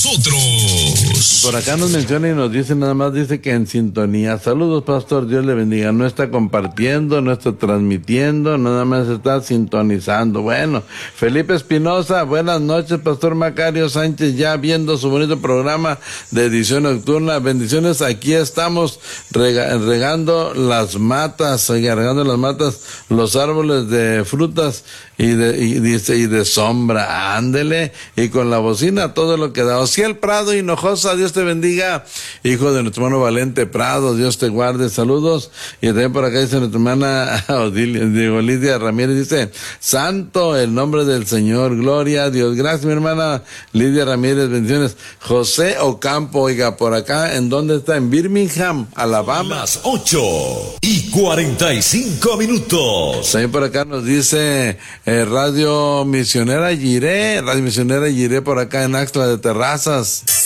nosotros. Por acá nos menciona y nos dice, nada más dice que en sintonía. Saludos, pastor, Dios le bendiga. No está compartiendo, no está transmitiendo, nada más está sintonizando. Bueno, Felipe Espinosa, buenas noches, pastor Macario Sánchez, ya viendo su bonito programa de edición nocturna. Bendiciones, aquí estamos regando las matas, los árboles de frutas y de sombra, ándele, y con la bocina todo lo que da. Osiel Prado Hinojosa, Dios te bendiga, hijo de nuestro hermano Valente Prado, Dios te guarde, saludos. Y también por acá dice nuestra hermana Lidia Ramírez, dice, santo el nombre del Señor, gloria a Dios. Gracias, mi hermana Lidia Ramírez, bendiciones. José Ocampo, oiga, por acá, ¿en dónde está? En Birmingham, Alabama. Las 8:45. También por acá nos dice Radio Misionera Jiré por acá en Axtla de Terrazas.